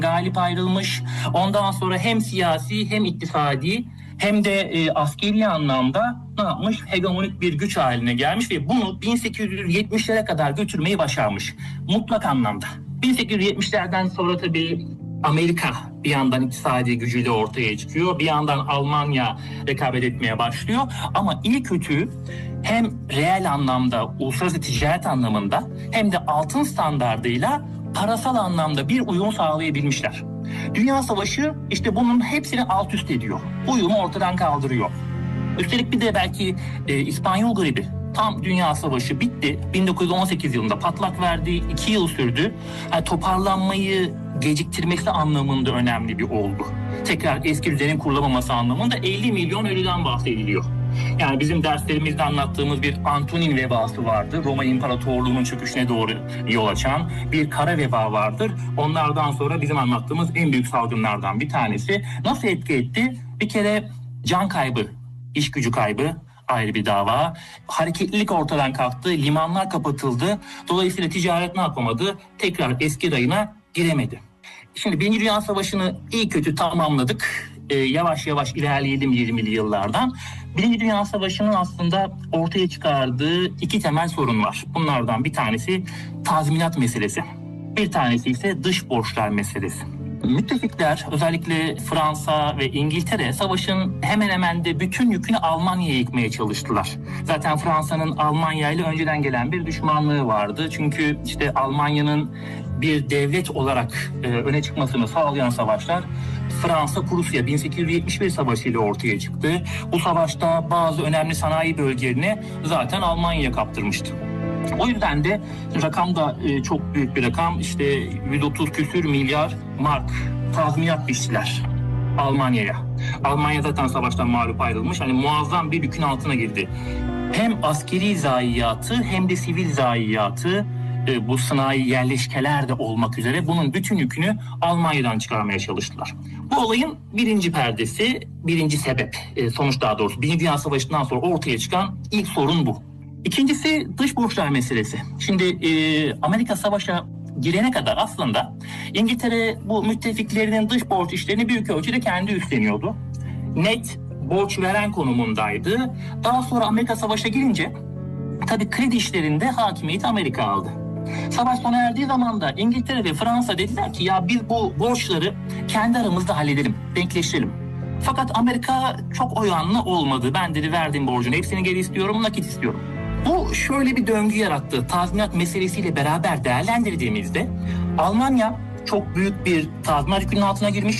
galip ayrılmış. Ondan sonra hem siyasi hem iktisadi hem de askeri anlamda ne yapmış? Hegemonik bir güç haline gelmiş ve bunu 1870'lere kadar götürmeyi başarmış. Mutlak anlamda. 1870'lerden sonra tabii Amerika bir yandan iktisadi gücüyle ortaya çıkıyor. Bir yandan Almanya rekabet etmeye başlıyor. Ama iyi kötü hem reel anlamda, uluslararası ticaret anlamında hem de altın standardıyla parasal anlamda bir uyum sağlayabilmişler. Dünya Savaşı işte bunun hepsini alt üst ediyor. Uyumu ortadan kaldırıyor. Üstelik bir de belki İspanyol gribi. Tam Dünya Savaşı bitti. 1918 yılında patlak verdi. 2 yıl sürdü. Yani toparlanmayı geciktirmesi anlamında önemli bir olgu. Tekrar eski düzenin kurulamaması anlamında 50 milyon ölüden bahsediliyor. Yani bizim derslerimizde anlattığımız bir Antonin vebası vardı. Roma İmparatorluğu'nun çöküşüne doğru yol açan bir kara veba vardır. Onlardan sonra bizim anlattığımız en büyük salgınlardan bir tanesi. Nasıl etki etti? Bir kere can kaybı, iş gücü kaybı ayrı bir dava. Hareketlilik ortadan kalktı, limanlar kapatıldı. Dolayısıyla ticaret ne yapamadı? Tekrar eski rayına giremedi. Şimdi Birinci Dünya Savaşı'nı iyi kötü tamamladık. Yavaş yavaş ilerleyelim 20'li yıllardan. Birinci Dünya Savaşı'nın aslında ortaya çıkardığı 2 temel sorun var. Bunlardan bir tanesi tazminat meselesi. Bir tanesi ise dış borçlar meselesi. Müttefikler, özellikle Fransa ve İngiltere savaşın hemen hemen de bütün yükünü Almanya'ya yıkmaya çalıştılar. Zaten Fransa'nın Almanya ile önceden gelen bir düşmanlığı vardı. Çünkü işte Almanya'nın bir devlet olarak öne çıkmasını sağlayan savaşlar Fransa-Prusya 1871 Savaşı ile ortaya çıktı. Bu savaşta bazı önemli sanayi bölgelerini zaten Almanya'ya kaptırmıştı. O yüzden de rakam da çok büyük bir rakam. İşte 130 küsür milyar mark tazminat biçtiler Almanya'ya. Almanya zaten savaştan mağlup ayrılmış. Hani muazzam bir yükün altına girdi. Hem askeri zayiatı hem de sivil zayiatı bu sanayi yerleşkeler de olmak üzere bunun bütün yükünü Almanya'dan çıkarmaya çalıştılar. Bu olayın birinci perdesi, birinci sebep, sonuç daha doğrusu. Birinci Dünya Savaşı'ndan sonra ortaya çıkan ilk sorun bu. İkincisi dış borçlar meselesi. Şimdi Amerika savaşa girene kadar aslında İngiltere bu müttefiklerinin dış borç işlerini büyük ölçüde kendi üstleniyordu. Net borç veren konumundaydı. Daha sonra Amerika savaşa girince tabii kredi işlerinde hakimiyeti Amerika aldı. Savaş sona erdiği zaman da İngiltere ve Fransa dediler ki ya biz bu borçları kendi aramızda halledelim, denkleştirelim. Fakat Amerika çok o yanlı olmadı. Ben dedi verdiğim borcun hepsini geri istiyorum, nakit istiyorum. Bu şöyle bir döngü yarattı. Tazminat meselesiyle beraber değerlendirdiğimizde Almanya çok büyük bir tazminat yükünün altına girmiş.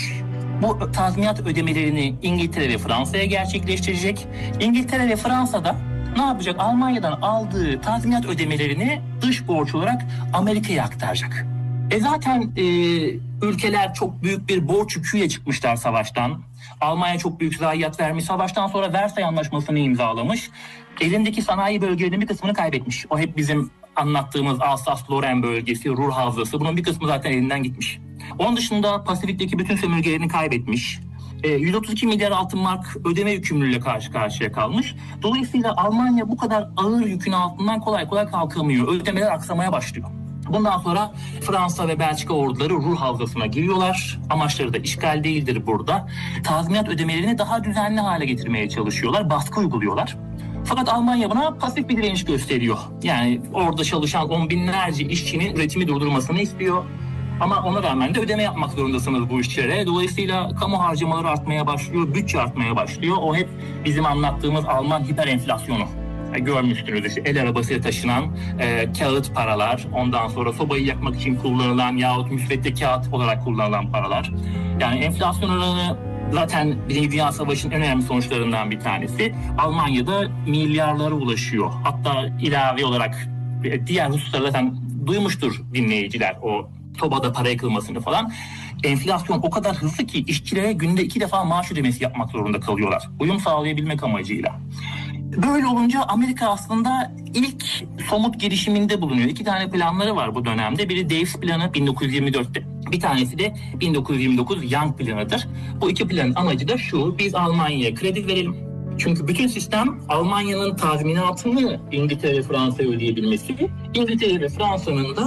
Bu tazminat ödemelerini İngiltere ve Fransa'ya gerçekleştirecek. İngiltere ve Fransa da ne yapacak? Almanya'dan aldığı tazminat ödemelerini dış borç olarak Amerika'ya aktaracak. Zaten ülkeler çok büyük bir borç yüküyle çıkmışlar savaştan. Almanya çok büyük zayiat vermiş. Savaştan sonra Versay Anlaşması'nı imzalamış. Elindeki sanayi bölgelerinin bir kısmını kaybetmiş. O hep bizim anlattığımız Alsas-Lorraine bölgesi, Ruhr Havzası. Bunun bir kısmı zaten elinden gitmiş. Onun dışında Pasifik'teki bütün sömürgelerini kaybetmiş. 132 milyar altın mark ödeme yükümlülüğüyle karşı karşıya kalmış. Dolayısıyla Almanya bu kadar ağır yükün altından kolay kolay kalkamıyor. Ödemeler aksamaya başlıyor. Bundan sonra Fransa ve Belçika orduları Ruhr Havzası'na giriyorlar. Amaçları da işgal değildir burada. Tazminat ödemelerini daha düzenli hale getirmeye çalışıyorlar. Baskı uyguluyorlar. Fakat Almanya buna pasif bir direniş gösteriyor. Yani orada çalışan on binlerce işçinin üretimi durdurmasını istiyor. Ama ona rağmen de ödeme yapmak zorundasınız bu işçilere. Dolayısıyla kamu harcamaları artmaya başlıyor, bütçe artmaya başlıyor. O hep bizim anlattığımız Alman hiper enflasyonu. Görmüşsünüz işte el arabasıyla taşınan kağıt paralar, ondan sonra sobayı yakmak için kullanılan yahut müsvedde kağıt olarak kullanılan paralar. Yani enflasyon oranı zaten Birinci Dünya Savaşı'nın en önemli sonuçlarından bir tanesi. Almanya'da milyarlara ulaşıyor. Hatta ilave olarak diğer hususları zaten duymuştur dinleyiciler, o sobada para yakılmasını falan. Enflasyon o kadar hızlı ki işçilere günde 2 defa maaş ödemesi yapmak zorunda kalıyorlar. Uyum sağlayabilmek amacıyla. Böyle olunca Amerika aslında ilk somut girişiminde bulunuyor. 2 tane planları var bu dönemde. Biri Davis planı 1924'te. Bir tanesi de 1929 Young planıdır. Bu 2 planın amacı da şu: biz Almanya'ya kredi verelim. Çünkü bütün sistem Almanya'nın tazminatını İngiltere ve Fransa'ya ödeyebilmesi, İngiltere ve Fransa'nın da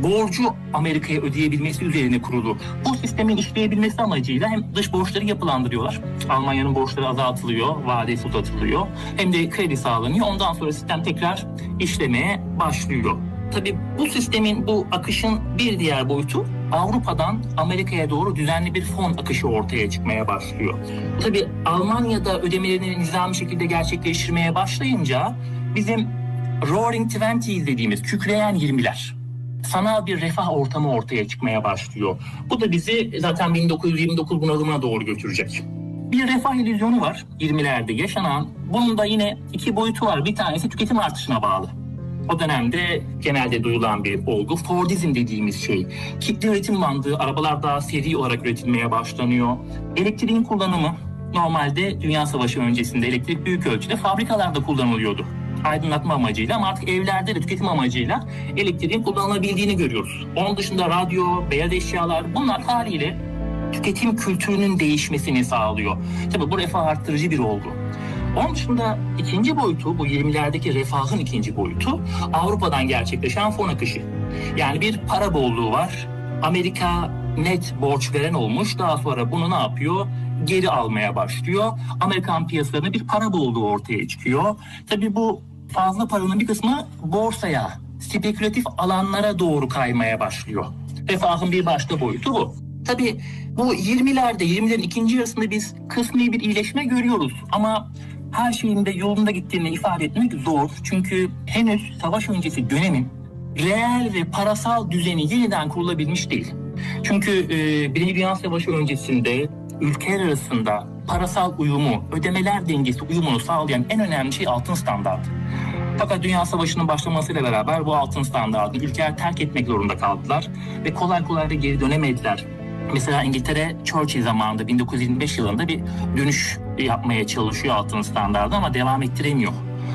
borcu Amerika'ya ödeyebilmesi üzerine kurulu. Bu sistemin işleyebilmesi amacıyla hem dış borçları yapılandırıyorlar. Almanya'nın borçları azaltılıyor, vadesi uzatılıyor. Hem de kredi sağlanıyor. Ondan sonra sistem tekrar işlemeye başlıyor. Tabii bu sistemin, bu akışın bir diğer boyutu Avrupa'dan Amerika'ya doğru düzenli bir fon akışı ortaya çıkmaya başlıyor. Tabii Almanya'da ödemelerini nizami şekilde gerçekleştirmeye başlayınca bizim Roaring Twenties dediğimiz kükreyen 20'ler, sanal bir refah ortamı ortaya çıkmaya başlıyor. Bu da bizi zaten 1929 bunalımına doğru götürecek. Bir refah illüzyonu var 20'lerde yaşanan. Bunun da yine iki boyutu var. Bir tanesi tüketim artışına bağlı. O dönemde genelde duyulan bir olgu Fordizm dediğimiz şey. Kitle üretim bandı, arabalar daha seri olarak üretilmeye başlanıyor. Elektriğin kullanımı, normalde Dünya Savaşı öncesinde elektrik büyük ölçüde fabrikalarda kullanılıyordu. Aydınlatma amacıyla, ama artık evlerde de tüketim amacıyla elektriğin kullanılabildiğini görüyoruz. Onun dışında radyo, beyaz eşyalar, bunlar haliyle tüketim kültürünün değişmesini sağlıyor. Tabii bu refah arttırıcı bir olgu. Onun dışında ikinci boyutu, bu 20'lerdeki refahın ikinci boyutu Avrupa'dan gerçekleşen fon akışı. Yani bir para bolluğu var. Amerika net borç veren olmuş. Daha sonra bunu ne yapıyor? Geri almaya başlıyor. Amerikan piyasalarında bir para bolluğu ortaya çıkıyor. Tabii bu fazla paranın bir kısmı borsaya, spekülatif alanlara doğru kaymaya başlıyor. Refahın bir başka boyutu bu. Tabii bu 20'lerin ikinci yarısında biz kısmi bir iyileşme görüyoruz. Ama her şeyin de yolunda gittiğini ifade etmek zor. Çünkü henüz savaş öncesi dönemin reel ve parasal düzeni yeniden kurulabilmiş değil. Çünkü Birinci Dünya Savaşı öncesinde ülkeler arasında parasal uyumu, ödemeler dengesi uyumunu sağlayan en önemli şey altın standardı. Fakat Dünya Savaşı'nın başlamasıyla beraber bu altın standartını ülkeler terk etmek zorunda kaldılar ve kolay kolay da geri dönemediler. Mesela İngiltere Churchill zamanında 1925 yılında bir dönüş yapmaya çalışıyor altın standardı ama devam ettiremiyor.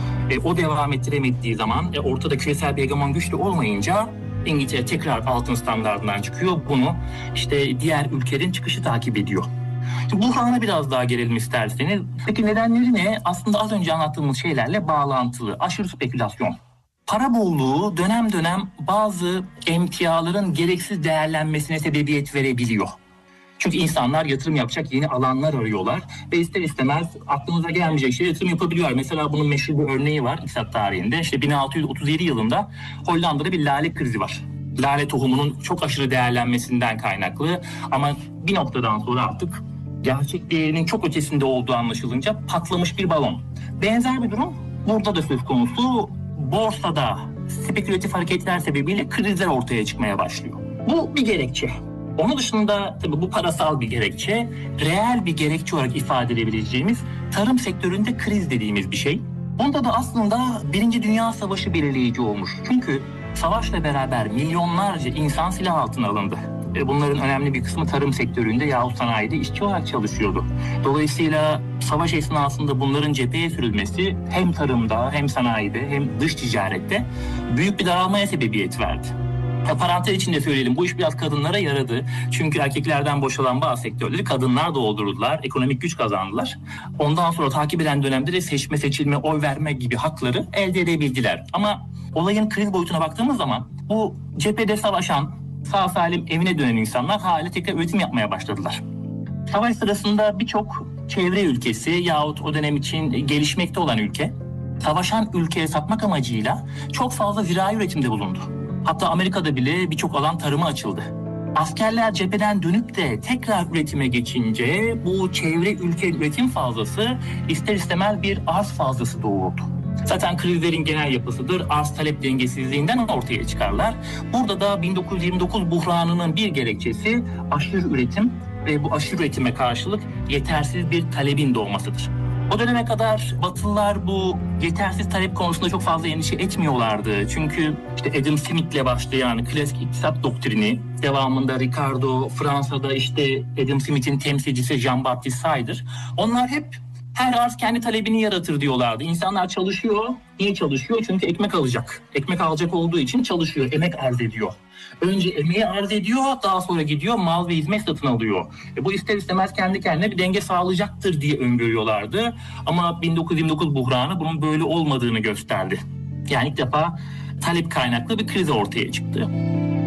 O devam ettiremediği zaman ortada küresel bir hegemon güçlü olmayınca İngiltere tekrar altın standardından çıkıyor. Bunu işte diğer ülkelerin çıkışı takip ediyor. Şimdi buhrana biraz daha gelelim isterseniz. Peki nedenleri ne? Aslında az önce anlattığımız şeylerle bağlantılı. Aşırı spekülasyon. Para bolluğu dönem dönem bazı emtiaların gereksiz değerlenmesine sebebiyet verebiliyor. Çünkü insanlar yatırım yapacak yeni alanlar arıyorlar ve ister istemez aklınıza gelmeyecek şeye yatırım yapabiliyorlar. Mesela bunun meşhur bir örneği var iktisat tarihinde. İşte 1637 yılında Hollanda'da bir lale krizi var. Lale tohumunun çok aşırı değerlenmesinden kaynaklı, ama bir noktadan sonra artık gerçek değerinin çok ötesinde olduğu anlaşılınca patlamış bir balon. Benzer bir durum burada da söz konusu. Borsada spekülatif hareketler sebebiyle krizler ortaya çıkmaya başlıyor. Bu bir gerekçe. Onun dışında tabii bu parasal bir gerekçe, reel bir gerekçe olarak ifade edebileceğimiz tarım sektöründe kriz dediğimiz bir şey. Bunda da aslında Birinci Dünya Savaşı belirleyici olmuş. Çünkü savaşla beraber milyonlarca insan silah altına alındı. Bunların önemli bir kısmı tarım sektöründe yahut sanayide işçi olarak çalışıyordu. Dolayısıyla savaş esnasında bunların cepheye sürülmesi hem tarımda, hem sanayide, hem dış ticarette büyük bir daralmaya sebebiyet verdi. Parantez içinde söyleyelim, bu iş biraz kadınlara yaradı. Çünkü erkeklerden boşalan bazı sektörleri kadınlar doldurdular, ekonomik güç kazandılar. Ondan sonra takip eden dönemde de seçme, seçilme, oy verme gibi hakları elde edebildiler. Ama olayın kriz boyutuna baktığımız zaman bu cephede savaşan, sağ salim evine dönen insanlar hala tekrar üretim yapmaya başladılar. Savaş sırasında birçok çevre ülkesi yahut o dönem için gelişmekte olan ülke, savaşan ülkeye satmak amacıyla çok fazla zirai üretimde bulundu. Hatta Amerika'da bile birçok alan tarıma açıldı. Askerler cepheden dönüp de tekrar üretime geçince bu çevre ülke üretim fazlası ister istemez bir arz fazlası doğurdu. Zaten krizlerin genel yapısıdır. Arz talep dengesizliğinden ortaya çıkarlar. Burada da 1929 buhranının bir gerekçesi aşırı üretim ve bu aşırı üretime karşılık yetersiz bir talebin doğmasıdır. O döneme kadar Batılılar bu yetersiz talep konusunda çok fazla endişe etmiyorlardı. Çünkü işte Adam Smith'le başlayan klasik iktisat doktrini, devamında Ricardo, Fransa'da işte Adam Smith'in temsilcisi Jean-Baptiste Say'dır. Onlar hep her arz kendi talebini yaratır diyorlardı. İnsanlar çalışıyor. Niye çalışıyor? Çünkü ekmek alacak. Ekmek alacak olduğu için çalışıyor. Emek arz ediyor. Önce emeği arz ediyor, daha sonra gidiyor mal ve hizmet satın alıyor. Bu ister istemez kendi kendine bir denge sağlayacaktır diye öngörüyorlardı. Ama 1929 buhranı bunun böyle olmadığını gösterdi. Yani ilk defa talep kaynaklı bir kriz ortaya çıktı.